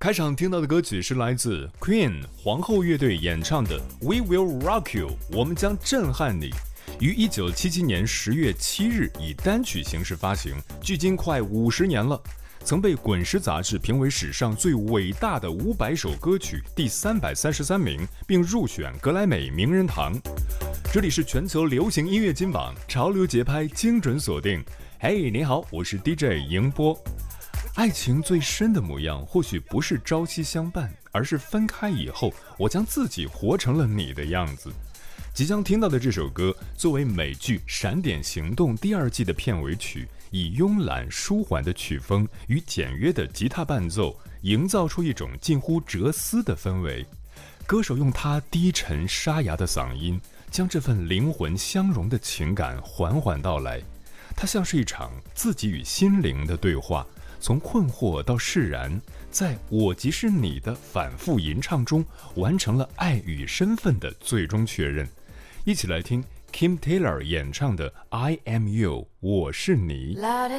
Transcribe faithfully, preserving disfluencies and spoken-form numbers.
开场听到的歌曲是来自 Queen 皇后乐队演唱的 We Will Rock You， 我们将震撼你。于一九七七年十月七日以单曲形式发行，距今快五十年了。曾被《滚石》杂志评为史上最伟大的五百首歌曲第三百三十三名，并入选格莱美名人堂。这里是全球流行音乐金榜，潮流节拍精准锁定。嘿，你好，我是 D J 迎波。爱情最深的模样，或许不是朝夕相伴，而是分开以后，我将自己活成了你的样子。即将听到的这首歌，作为美剧《闪点行动》第二季的片尾曲，以慵懒舒缓的曲风与简约的吉他伴奏，营造出一种近乎哲思的氛围。歌手用他低沉沙哑的嗓音，将这份灵魂相融的情感缓缓道来。它像是一场自己与心灵的对话，从困惑到释然，在我即是你的反复吟唱中，完成了爱与身份的最终确认。一起来听 Kim Taylor 演唱的 I Am You， 我是你。 La